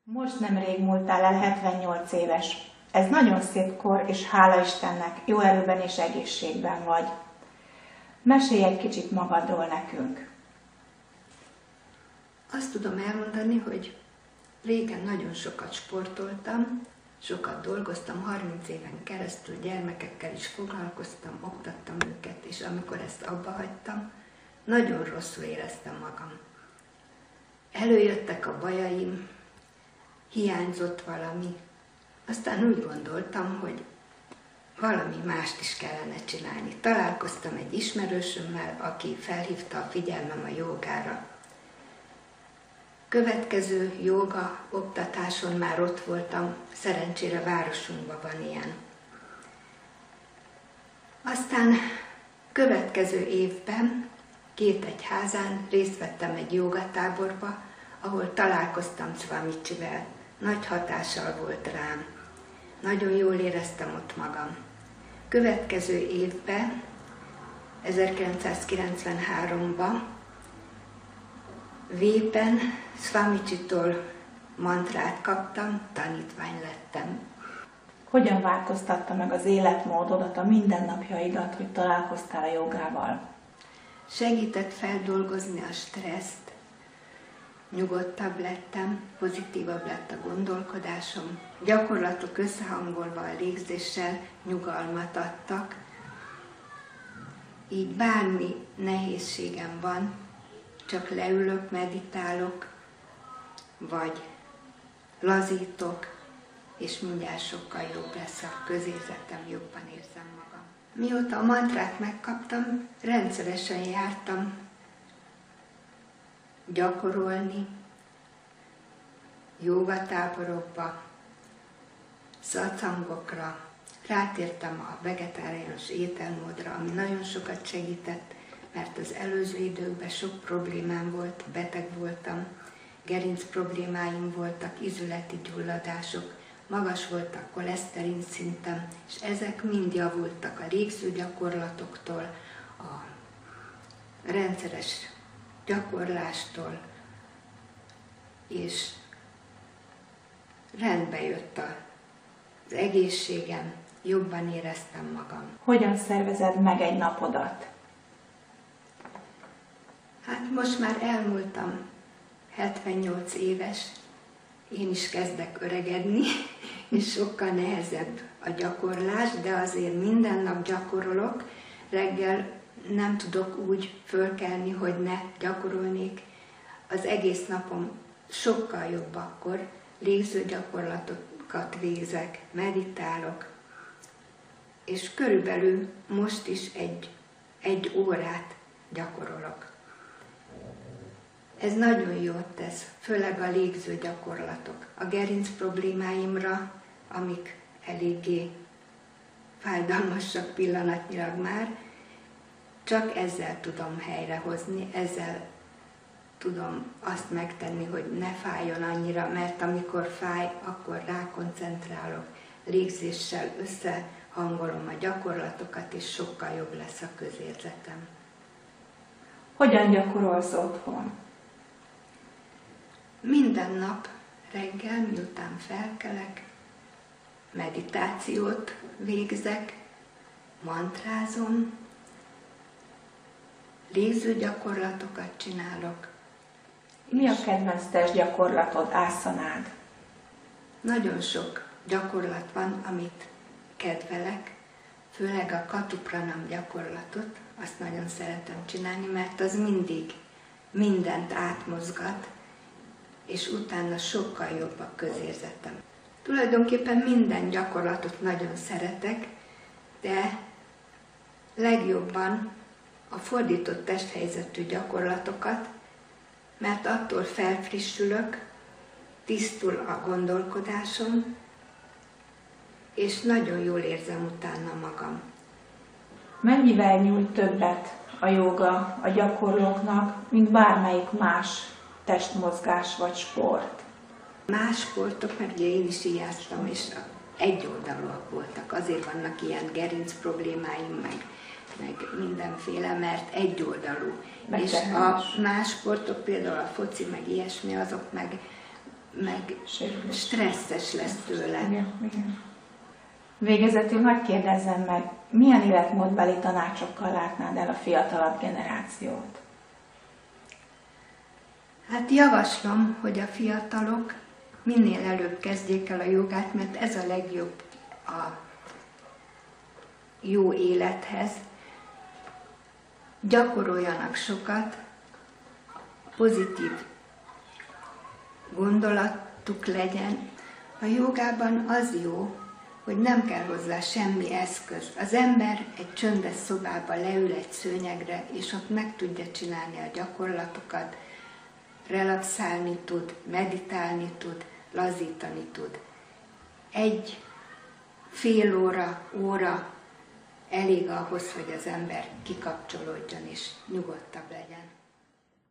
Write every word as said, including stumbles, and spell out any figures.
Most nemrég múltál el hetvennyolc éves. Ez nagyon szép kor, és hála Istennek, jó erőben és egészségben vagy. Mesélj egy kicsit magadról nekünk. Azt tudom elmondani, hogy régen nagyon sokat sportoltam, sokat dolgoztam, harminc éven keresztül gyermekekkel is foglalkoztam, oktattam őket, és amikor ezt abba hagytam, nagyon rosszul éreztem magam. Előjöttek a bajaim, hiányzott valami. Aztán úgy gondoltam, hogy valami mást is kellene csinálni. Találkoztam egy ismerősömmel, aki felhívta a figyelmem a jógára. Következő jóga oktatáson már ott voltam, szerencsére városunkban van ilyen. Aztán következő évben két egyházán részt vettem egy jógatáborba, ahol találkoztam Swamicsivel. Nagy hatással volt rám. Nagyon jól éreztem ott magam. Következő évben, ezerkilencszázkilencvenháromban Vépen Swamicsitól mantrát kaptam, tanítvány lettem. Hogyan változtatta meg az életmódodat, a mindennapjaidat, hogy találkoztál a jogával? Segített feldolgozni a stresszt, nyugodtabb lettem, pozitívabb lett a gondolkodásom, gyakorlatok összehangolva a légzéssel nyugalmat adtak, így bármi nehézségem van, csak leülök, meditálok, vagy lazítok, és mindjárt sokkal jobb lesz a közérzetem, jobban érzem magam. Mióta a mantrát megkaptam, rendszeresen jártam gyakorolni, jógatáborokba, szatszangokra, rátértem a vegetáriánus ételmódra, ami nagyon sokat segített, mert az előző időkben sok problémám volt, beteg voltam, gerinc problémáim voltak, ízületi gyulladások, magas volt a koleszterin szintem, és ezek mind javultak a légző gyakorlatoktól, a rendszeres gyakorlástól, és rendbe jött az egészségem, jobban éreztem magam. Hogyan szervezed meg egy napodat? Hát most már elmúltam hetvennyolc éves, én is kezdek öregedni, és sokkal nehezebb a gyakorlás, de azért minden nap gyakorolok. Reggel nem tudok úgy fölkelni, hogy ne gyakorolnék. Az egész napom sokkal jobb akkor, légző gyakorlatokat végzek, meditálok, és körülbelül most is egy, egy órát gyakorolok. Ez nagyon jót tesz, főleg a légző gyakorlatok. A gerinc problémáimra, amik eléggé fájdalmasak pillanatnyilag már, csak ezzel tudom helyrehozni, ezzel tudom azt megtenni, hogy ne fájjon annyira, mert amikor fáj, akkor rákoncentrálok, légzéssel összehangolom a gyakorlatokat, és sokkal jobb lesz a közérzetem. Hogyan gyakorolsz otthon? Minden nap reggel, miután felkelek, meditációt végzek, mantrázom, légző gyakorlatokat csinálok. Mi a kedvenc testgyakorlatod, ászanád? Nagyon sok gyakorlat van, amit kedvelek, főleg a Katupranam gyakorlatot, azt nagyon szeretem csinálni, mert az mindig mindent átmozgat, és utána sokkal jobb a közérzetem. Tulajdonképpen minden gyakorlatot nagyon szeretek, de legjobban a fordított testhelyzetű gyakorlatokat, mert attól felfrissülök, tisztul a gondolkodásom, és nagyon jól érzem utána magam. Mennyivel nyújt többet a jóga a gyakorlóknak, mint bármelyik más testmozgás vagy sport? Más sportok, mert ugye én is íjáztam, és egyoldalúak voltak. Azért vannak ilyen gerinc problémáim, meg, meg mindenféle, mert egyoldalú. És a más sportok, például a foci, meg ilyesmi, azok meg meg Sérülés. stresszes lesz tőle. Igen, igen. Végezetül hadd kérdezzem meg, milyen életmódbeli tanácsokkal látnád el a fiatalabb generációt? Hát javaslom, hogy a fiatalok minél előbb kezdjék el a jogát, mert ez a legjobb a jó élethez. Gyakoroljanak sokat, pozitív gondolatuk legyen. A jogában az jó, hogy nem kell hozzá semmi eszköz. Az ember egy csöndes szobába leül egy szőnyegre, és ott meg tudja csinálni a gyakorlatokat, relaxálni tud, meditálni tud, lazítani tud. Egy fél óra, óra elég ahhoz, hogy az ember kikapcsolódjon és nyugodtabb legyen.